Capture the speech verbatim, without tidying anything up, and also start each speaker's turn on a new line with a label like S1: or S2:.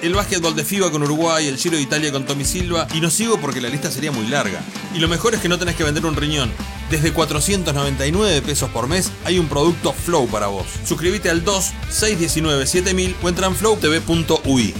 S1: el básquetbol de FIBA con Uruguay, el Giro de Italia con Tommy Silva, y no sigo porque la lista sería muy larga. Y lo mejor es que no tenés que vender un riñón. Desde cuatrocientos noventa y nueve pesos por mes hay un producto Flow para vos. Suscríbete al dos seis uno nueve siete mil o entra en flow t v punto u i.